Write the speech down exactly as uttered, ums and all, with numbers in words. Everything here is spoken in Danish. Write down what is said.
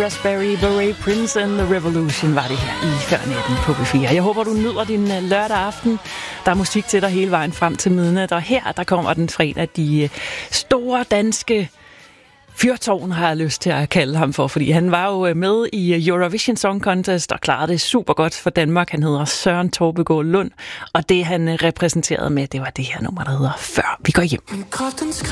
Asbury, Beret Prince and the Revolution var det her i Før Natten på B fire. Jeg håber, du nyder din lørdag aften. Der er musik til dig hele vejen frem til midnat, og her der kommer den fra en af de store danske fyrtårn, har jeg lyst til at kalde ham for, fordi han var jo med i Eurovision Song Contest og klarede det super godt for Danmark. Han hedder Søren Torpegaard Lund, og det han repræsenterede med, det var det her nummer, der hedder Før vi går hjem.